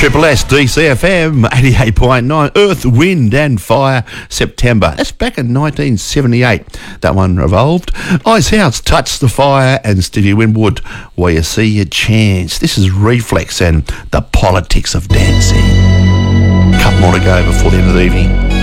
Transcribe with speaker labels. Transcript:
Speaker 1: Triple S, DCFM, 88.9, Earth, Wind and Fire, September. That's back in 1978. That one revolved. Ice House, Touch the Fire, and Stevie Winwood, Where You See Your Chance. This is Reflex and the Politics of Dancing. A couple more to go before the end of the evening.